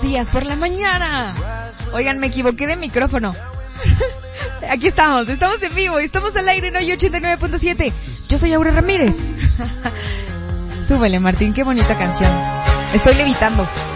días por la mañana. Oigan, me equivoqué de micrófono. Aquí estamos en vivo, estamos al aire en hoy 89.7. Yo soy Aura Ramírez. Súbele, Martín, qué bonita canción. Estoy levitando.